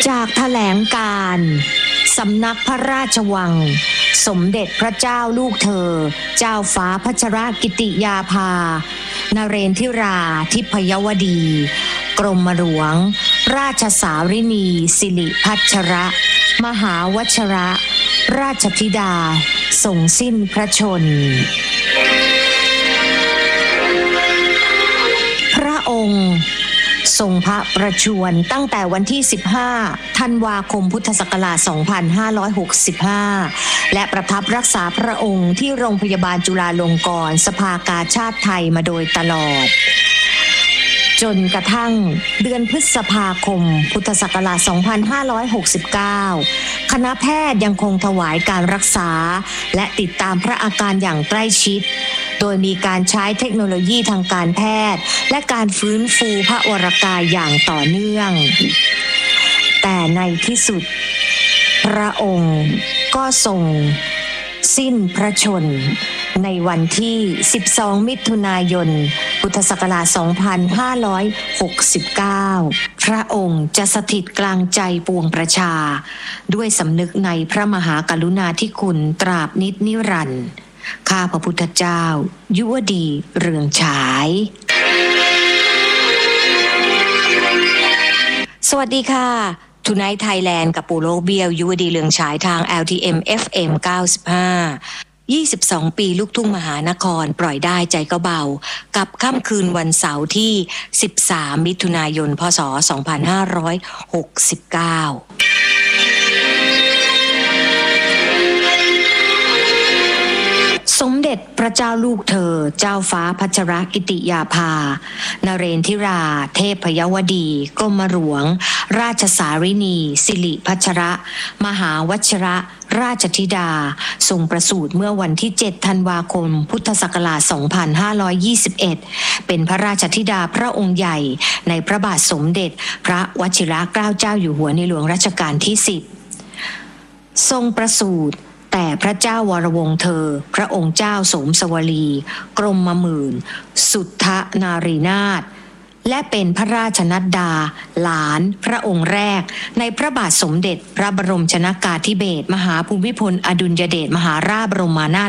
จากแถลงการณ์สำนักพระราชวังสมเด็จพระเจ้าลูกเธอเจ้าฟ้าพัชรกิติยาภานเรนทิราทิพยวดี กรมหลวงราชสารินีสิริพัชรมหาวชรราชธิดาทรงสิ้นพระชนม์พระองค์ทรงพระประชวรตั้งแต่วันที่15ธันวาคมพุทธศักราช2565และประทับรักษาพระองค์ที่โรงพยาบาลจุฬาลงกรณ์สภากาชาดไทยมาโดยตลอดจนกระทั่งเดือนพฤษภาคมพุทธศักราช2569คณะแพทย์ยังคงถวายการรักษาและติดตามพระอาการอย่างใกล้ชิดโดยมีการใช้เทคโนโลยีทางการแพทย์และการฟื้นฟูพระวรกายอย่างต่อเนื่องแต่ในที่สุดพระองค์ก็ทรงสิ้นพระชนม์ในวันที่12มิถุนายนพุทธศักราช2569พระองค์จะสถิตกลางใจปวงประชาด้วยสำนึกในพระมหากรุณาธิคุณตราบนิจนิรันดร์ข้าพระพุทธเจ้ายุวดีเรืองฉายสวัสดีค่ะTonight Thailand กับปู่โลกเบี้ยวยุวดีเรืองฉายทาง LTM FM 95 22 ปีลูกทุ่งมหานครปล่อยได้ใจก็เบากับค่ำคืนวันเสาร์ที่13มิถุนายนพศ2569สมเด็จพระเจ้าลูกเธอเจ้าฟ้าพัชรกิติยาภานเรนทิราเทพยวดีกรมหลวงราชสารินีสิริพัชรมหาวชรราชธิดาทรงประสูติเมื่อวันที่7ธันวาคมพุทธศักราช2521เป็นพระราชธิดาพระองค์ใหญ่ในพระบาทสมเด็จพระวชิรเกล้าเจ้าอยู่หัวในหลวงรัชกาลที่10ทรงประสูติแต่พระเจ้าวรวงศ์เธอพระองค์เจ้าโสมสวลีกรมหมื่นสุทธนารีนาถและเป็นพระราชนัดดาหลานพระองค์แรกในพระบาทสมเด็จพระบรมชนกาธิเบศรมหาภูมิพลอดุลยเดชมหาราชบรมนาถ